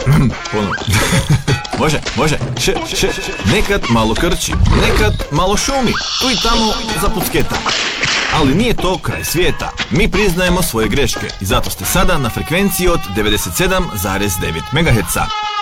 Ponovno. Može. Nekad malo krči, nekad malo šumi, tu i tamo zapucketa. Ali nije to kraj svijeta. Mi priznajemo svoje greške i zato ste sada na frekvenciji od 97,9 MHz.